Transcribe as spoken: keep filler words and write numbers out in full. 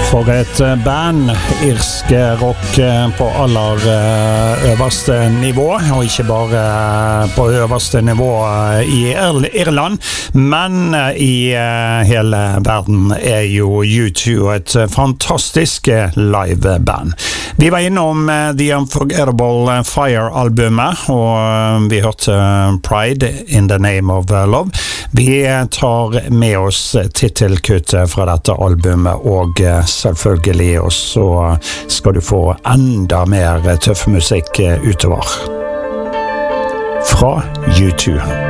For et band, irsk rock på aller øverste nivå, og ikke bare på øverste nivå i Irland, men i hele verden er jo U two et fantastisk liveband. Vi var innom The Unforgettable Fire-albumet, og vi hørte Pride in the Name of Love. Vi tar med oss titelkuttet fra dette albumet, og selvfølgelig, og så skal du få enda mer tøff musikk utover. Fra U two.